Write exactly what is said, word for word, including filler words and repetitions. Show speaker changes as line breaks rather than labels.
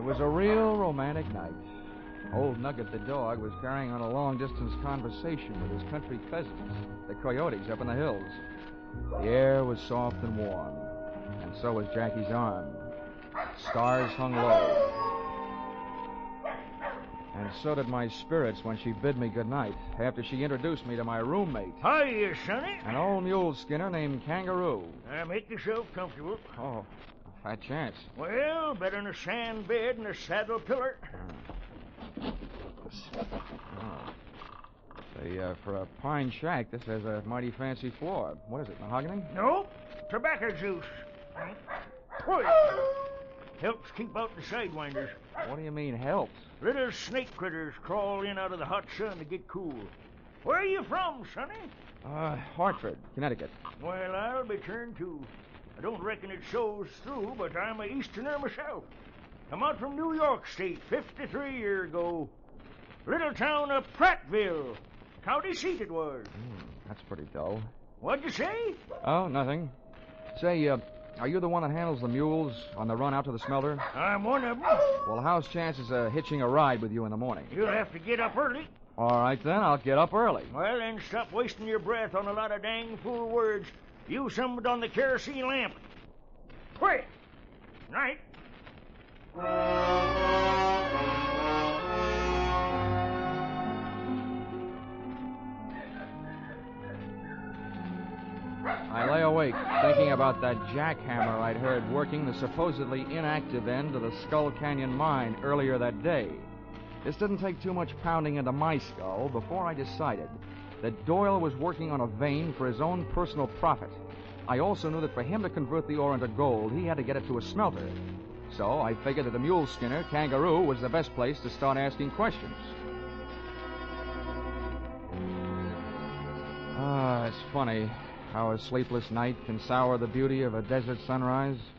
was a real romantic night. Old Nugget the dog was carrying on a long-distance conversation with his country cousins, the coyotes up in the hills. The air was soft and warm, and so was Jackie's arm. Stars hung low. And so did my spirits when she bid me goodnight, after she introduced me to my roommate.
Hiya, Sonny.
An old mule skinner named Kangaroo.
Uh, make yourself comfortable.
Oh, fat chance.
Well, better than a sand bed and a saddle pillar.
Oh. Say, uh, for a pine shack, this has a mighty fancy floor. What is it, mahogany?
No, tobacco juice. Push. Helps keep out the sidewinders.
What do you mean, helps?
Little snake critters crawl in out of the hot sun to get cool. Where are you from, Sonny?
Uh, Hartford, Connecticut.
Well, I'll be turned too. I don't reckon it shows through, but I'm a Easterner myself. Come out from New York State fifty-three years ago. Little town of Prattville. County seat it was.
Mm, that's pretty dull.
What'd you say?
Oh, nothing. Say, uh, are you the one that handles the mules on the run out to the smelter?
I'm one of them.
Well, how's chances of hitching a ride with you in the morning?
You'll have to get up early.
All right, then. I'll get up early.
Well, then stop wasting your breath on a lot of dang fool words. Use some of it on the kerosene lamp. Quick! Night.
I lay awake, thinking about that jackhammer I'd heard working the supposedly inactive end of the Skull Canyon mine earlier that day. This didn't take too much pounding into my skull before I decided that Doyle was working on a vein for his own personal profit. I also knew that for him to convert the ore into gold, he had to get it to a smelter. So I figured that the mule skinner, Kangaroo, was the best place to start asking questions. Ah, it's funny how a sleepless night can sour the beauty of a desert sunrise.